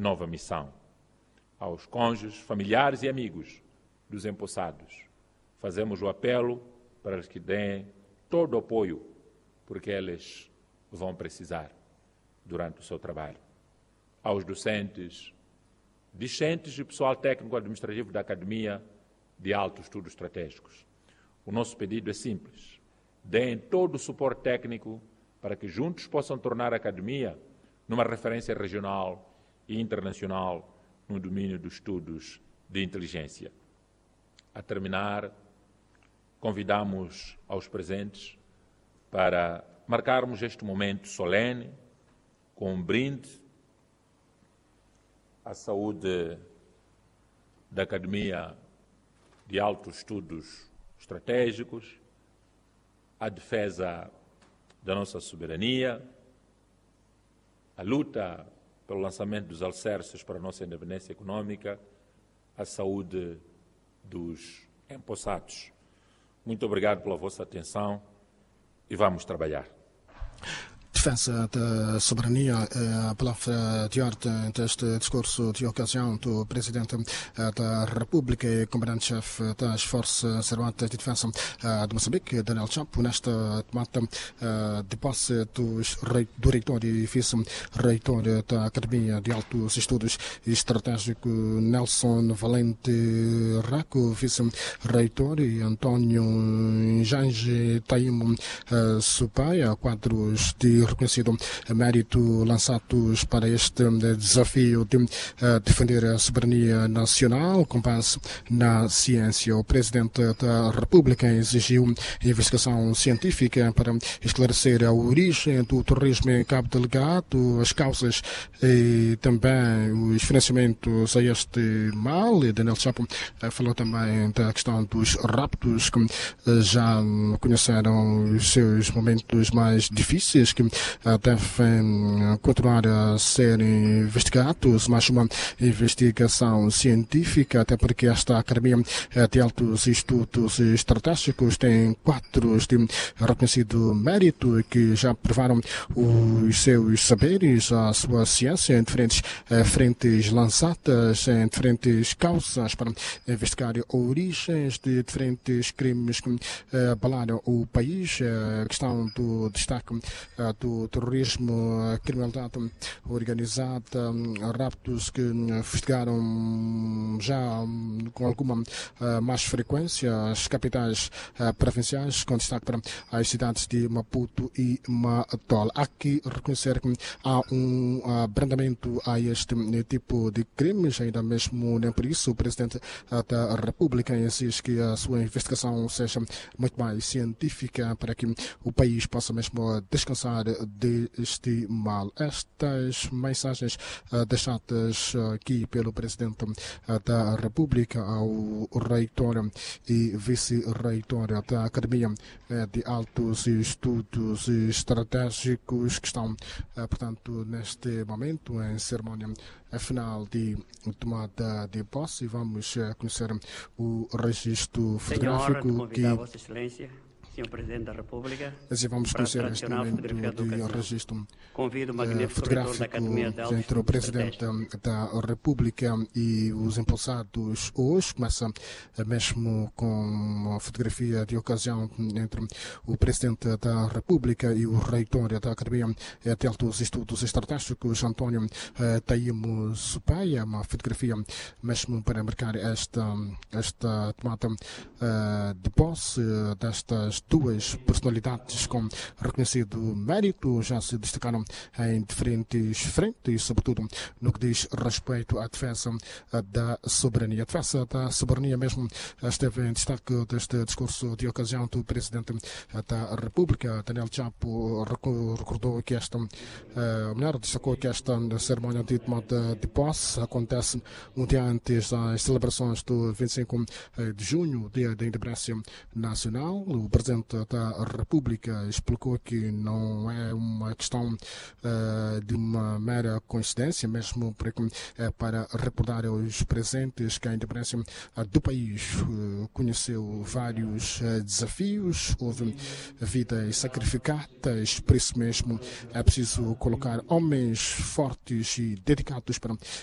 nova missão. Aos cônjuges, familiares e amigos dos empossados, fazemos o apelo para que deem todo o apoio, porque eles vão precisar durante o seu trabalho. Aos docentes, discentes e pessoal técnico-administrativo da Academia de Altos Estudos Estratégicos, o nosso pedido é simples: deem todo o suporte técnico para que juntos possam tornar a Academia numa referência regional e internacional no domínio dos estudos de inteligência. A terminar, convidamos aos presentes para marcarmos este momento solene com um brinde à saúde da Academia de Altos Estudos Estratégicos, à defesa da nossa soberania, à luta pelo lançamento dos alicerces para a nossa independência econômica, à saúde dos empossados. Muito obrigado pela vossa atenção e vamos trabalhar. Defesa da soberania, a palavra de ordem deste discurso de ocasião do Presidente da República e comandante-chefe das Forças Armadas de Defesa de Moçambique, Daniel Chapo, nesta tomada de posse do reitor e vice-reitor da Academia de Altos Estudos Estratégicos, Nelson Valente Raco, vice-reitor, e António Jange Taimo Supaia, quadros de reconhecido mérito lançados para este desafio de defender a soberania nacional com base na ciência. O Presidente da República exigiu investigação científica para esclarecer a origem do terrorismo em Cabo Delgado, as causas e também os financiamentos a este mal. E Daniel Chapo falou também da questão dos raptos, que já conheceram os seus momentos mais difíceis, que devem continuar a ser investigados, mas uma investigação científica, até porque esta Academia de Altos Estudos Estratégicos tem quadros de reconhecido mérito que já provaram os seus saberes, a sua ciência em diferentes frentes lançadas, em diferentes causas para investigar origens de diferentes crimes que abalaram o país. A questão do destaque do terrorismo, a criminalidade organizada, raptos que investigaram já com alguma mais frequência as capitais provinciais, com destaque para as cidades de Maputo e Matola. Há que reconhecer que há um abrandamento a este tipo de crimes, ainda mesmo nem por isso o Presidente da República exige que a sua investigação seja muito mais científica para que o país possa mesmo descansar deste mal. Estas mensagens deixadas aqui pelo Presidente da República ao reitor e vice-reitor da Academia de Altos Estudos Estratégicos, que estão, portanto, neste momento em cerimónia final de tomada de posse. Vamos conhecer o registro fotográfico que Vossa Excelência, Senhor Presidente da República, assim vamos conhecer este momento de registro fotográfico entre o Presidente da República e os empossados hoje. Começa mesmo com uma fotografia de ocasião entre o Presidente da República e o reitor da Academia de Altos Estudos Estratégicos, António Taimo Supaia, uma fotografia mesmo para marcar esta tomada de posse destas duas personalidades com reconhecido mérito. Já se destacaram em diferentes frentes, sobretudo no que diz respeito à defesa da soberania. A defesa da soberania mesmo esteve em destaque deste discurso de ocasião do Presidente da República. Daniel Chapo recordou que destacou que esta cerimónia de tomada de posse acontece um dia antes das celebrações do 25 de junho, Dia da Independência Nacional. O Presidente da República explicou que não é uma questão de uma mera coincidência, mesmo para recordar aos presentes que a independência do país conheceu vários desafios, houve vidas sacrificadas, por isso mesmo é preciso colocar homens fortes e dedicados para